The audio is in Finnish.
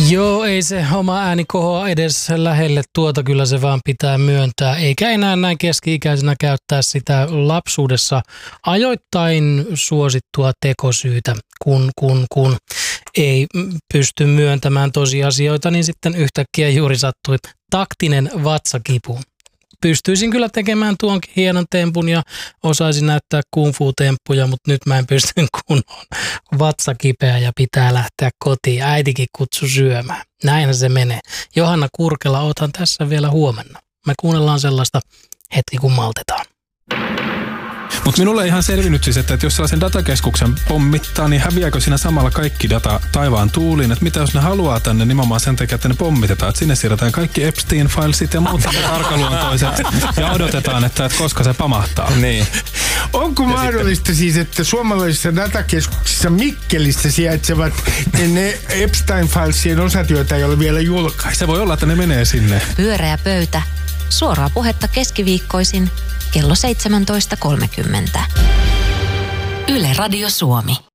Joo, ei se oma ääni kohoa edes lähelle tuota, kyllä se vaan pitää myöntää. Eikä enää näin keski-ikäisenä käyttää sitä lapsuudessa ajoittain suosittua tekosyytä, kun ei pysty myöntämään tosiasioita, niin sitten yhtäkkiä juuri sattui taktinen vatsakipu. Pystyisin kyllä tekemään tuonkin hienon tempun ja osaisin näyttää kung fu-temppuja, mutta nyt mä en pysty, kun on vatsa kipeä ja pitää lähteä kotiin. Äitikin kutsu syömään. Näinhän se menee. Johanna Kurkela, oothan tässä vielä huomenna. Me kuunnellaan sellaista hetki, kun maltetaan. Mutta minulle ei ihan selvinnyt siis, että jos sellaisen datakeskuksen pommittaa, niin häviääkö siinä samalla kaikki data taivaan tuuliin? Että mitä jos ne haluaa tänne nimenomaan sen takia, että ne pommitetaan? Että sinne siirretään kaikki Epstein-filesit ja muut arkaluontoiset ja odotetaan, että koska se pamahtaa. Niin. Onko mahdollista siis, että suomalaisissa datakeskuksissa Mikkelissä sijaitsevat ne Epstein-filesien osat, joita ei ole vielä julkaistu? Se voi olla, että ne menee sinne. Pyöreä pöytä. Suoraa puhetta keskiviikkoisin kello 17.30. Yle Radio Suomi.